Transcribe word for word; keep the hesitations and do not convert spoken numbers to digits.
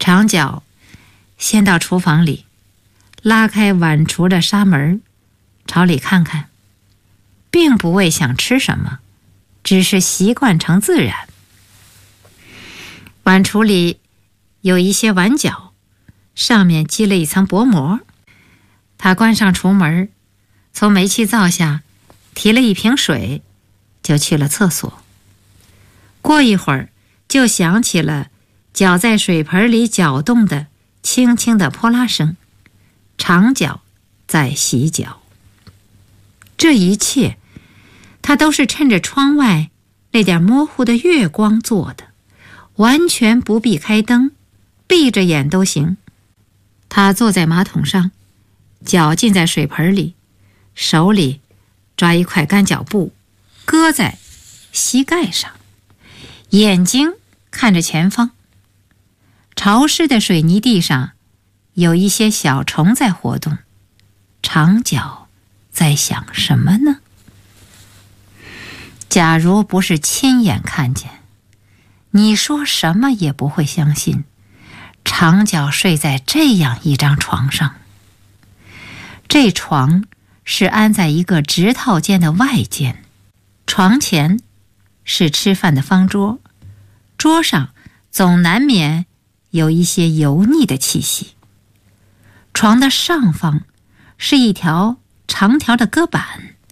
长脚先到厨房里，拉开碗橱的纱门，朝里看看，并不为想吃什么，只是习惯成自然。碗橱里有一些碗角，上面积了一层薄膜。他关上橱门，从煤气灶下提了一瓶水，就去了厕所。过一会儿，就响起了脚在水盆里搅动的轻轻的泼啦声，长脚在洗脚。这一切，他都是趁着窗外那点模糊的月光做的，完全不必开灯，闭着眼都行。他坐在马桶上，脚浸在水盆里，手里抓一块干脚布，搁在膝盖上，眼睛看着前方。潮湿的水泥地上有一些小虫在活动，长脚在想什么呢？假如不是亲眼看见，你说什么也不会相信长脚睡在这样一张床上。这床是安在一个直套间的外间，床前是吃饭的方桌，桌上总难免有一些油腻的气息。床的上方是一条长条的搁板，